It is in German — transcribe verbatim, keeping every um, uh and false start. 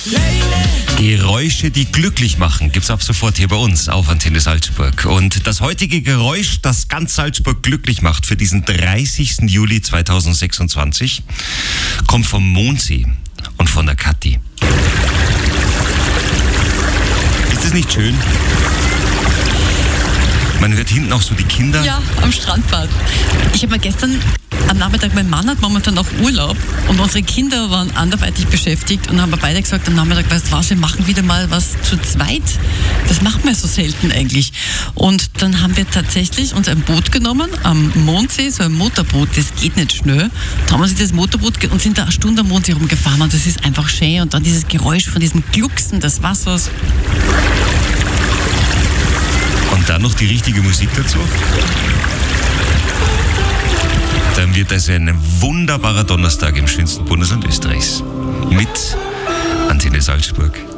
Geräusche, die glücklich machen, gibt's ab sofort hier bei uns auf Antenne Salzburg. Und das heutige Geräusch, das ganz Salzburg glücklich macht für diesen dreißigsten Juli zweitausendsechsundzwanzig, kommt vom Mondsee und von der Kathi. Ist das nicht schön? Man hört hinten auch so die Kinder. Ja, am Strandbad. Ich habe mir gestern am Nachmittag, mein Mann hat momentan auch Urlaub und unsere Kinder waren anderweitig beschäftigt und haben wir beide gesagt am Nachmittag, weißt du was, wir machen wieder mal was zu zweit. Das machen wir so selten eigentlich. Und dann haben wir tatsächlich uns ein Boot genommen am Mondsee, so ein Motorboot, das geht nicht schnell. Da haben wir sich das Motorboot ge- und sind da eine Stunde am Mondsee rumgefahren und das ist einfach schön. Und dann dieses Geräusch von diesem Glucksen des Wassers. Und dann noch die richtige Musik dazu. Dann wird es ein wunderbarer Donnerstag im schönsten Bundesland Österreichs. Mit Antenne Salzburg.